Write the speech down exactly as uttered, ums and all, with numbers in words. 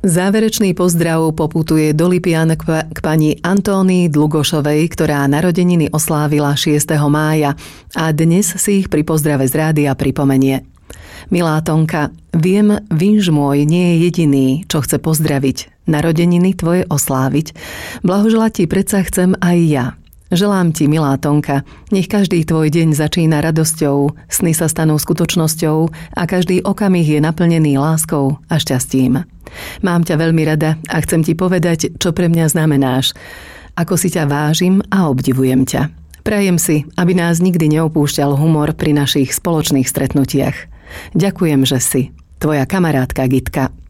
Záverečný pozdrav poputuje do Lipian k, k pani Antónii Dlugošovej, ktorá narodeniny oslávila šiesteho mája a dnes si ich pri pozdrave z rádia pripomenie. Milá Tonka, viem, vinž môj nie je jediný, čo chce pozdraviť, narodeniny tvoje osláviť. Blahoželať ti predsa chcem aj ja. Želám ti, milá Tonka, nech každý tvoj deň začína radosťou, sny sa stanú skutočnosťou a každý okamih je naplnený láskou a šťastím. Mám ťa veľmi rada a chcem ti povedať, čo pre mňa znamenáš. Ako si ťa vážim a obdivujem ťa. Prajem si, aby nás nikdy neopúšťal humor pri našich spoločných stretnutiach. Ďakujem, že si. Tvoja kamarátka Gitka.